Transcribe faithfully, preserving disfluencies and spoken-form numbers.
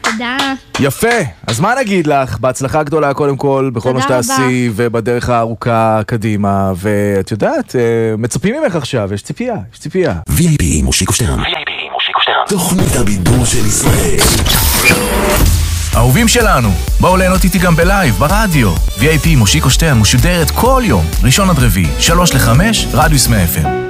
תודה. יפה, אז מה נגיד לך? בהצלחה גדולה קודם כל, בכל מה שתעשי, ובדרך הארוכה קדימה, ואת יודעת, מצפים ממך עכשיו, יש ציפייה, יש ציפייה. וי איי פי מושיקו שטרן. וי איי פי מושיקו שטרן. תוכנית הבידור של ישראל. אהובים שלנו, בואו ליהנות איתי גם בלייב, ברדיו. וי איי פי מושיקו שטרן משודרת כל יום, ראשון עד רביעי, שלוש לחמש, רדיוס מאה אף אם.